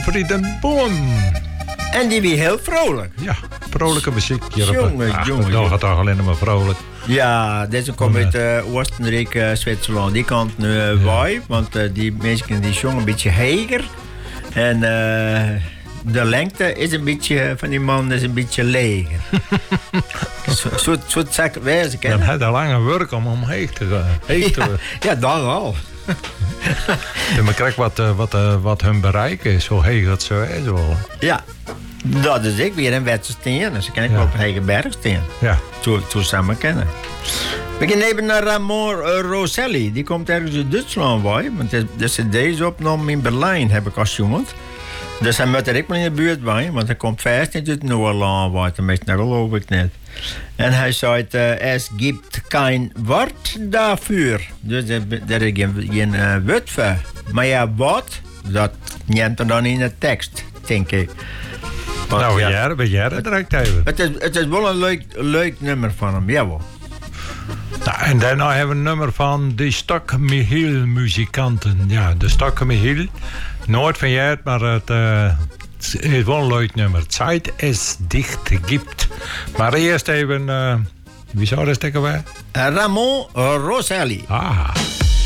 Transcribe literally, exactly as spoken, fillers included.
Friedenboom. En die wie heel vrolijk. Ja, vrolijke muziek. Jongen, Ach, jongen. Dan gaat toch alleen maar vrolijk. Ja, deze komt uit uh, Oostenrijk, uh, Zwitserland. Die kant nu uh, ja. Wij, want uh, die mensen die zongen een beetje heger. En uh, de lengte is een beetje van die man is een beetje leger. Zo zo zak wezen kennen. Dan had hij lange werk om omheen te gaan. Ja, ja, dan wel. En maar krijg wat, uh, wat, uh, wat hun bereik is, hoe heeg dat zo is wel. Ja, dat is ik weer een wedstrijd. Dus kan ik ja. wel op Hege Berg staan. Ja. Zo, zo samen kennen. We gaan even naar Ramon uh, Rosselli. Die komt ergens uit Duitsland bij. Want dus deze opname in Berlijn heb ik als jongen. Dus hij moet er ook wel in de buurt bij. Want hij komt vast niet uit Noorland bij. Tenminste, dat geloof ik niet. En hij zei, uh, es gibt kein Wort dafür. Dus er is geen, geen uh, woord voor. Maar ja, wat? Dat neemt er dan in de tekst, denk ik. Want, nou, ja, ben jij er direct even. Het is, het is wel een leuk, leuk nummer van hem, jawel. Nou, en daarna hebben we een nummer van de Stock-Michiel-muzikanten. Ja, de Stock-Michiel. Nooit van jij, maar het, uh, het is wel een leuk nummer. Zeit es dicht gibt. Maar eerst even, uh, wie zou dat steken wij? Ramon Rosselli. Ah.